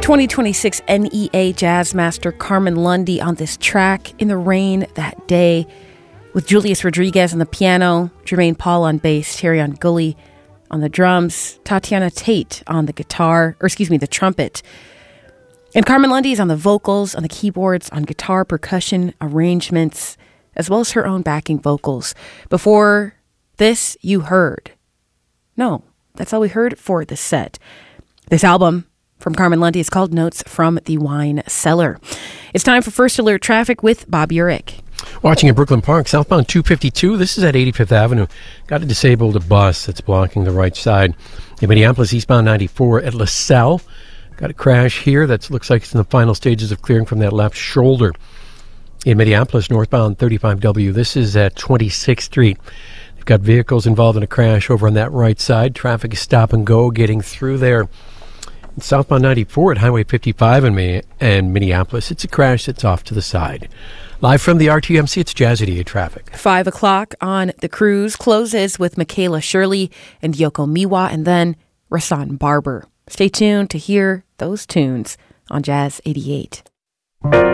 2026 NEA Jazz Master Carmen Lundy on this track, In the Rain That Day, with Julius Rodriguez on the piano, Jermaine Paul on bass, Terry Gully on the drums, Tatiana Tate on the the trumpet. And Carmen Lundy is on the vocals, on the keyboards, on guitar, percussion, arrangements, as well as her own backing vocals. Before this, you heard. No, that's all we heard for the set. This album from Carmen Lundy is called Notes from the Wine Cellar. It's time for First Alert Traffic with Bob Urich. Watching in Brooklyn Park, southbound 252. This is at 85th Avenue. Got a disabled bus that's blocking the right side. In Minneapolis, eastbound 94 at LaSalle. Got a crash here that looks like it's in the final stages of clearing from that left shoulder. In Minneapolis, northbound 35W. This is at 26th Street. They've got vehicles involved in a crash over on that right side. Traffic is stop and go getting through there. Southbound 94 at Highway 55 in Minneapolis. It's a crash that's off to the side. Live from the RTMC, it's Jazz 88 Traffic. 5 o'clock on The Cruise closes with Michaela Shirley and Yoko Miwa, and then Rahsaan Barber. Stay tuned to hear those tunes on Jazz 88.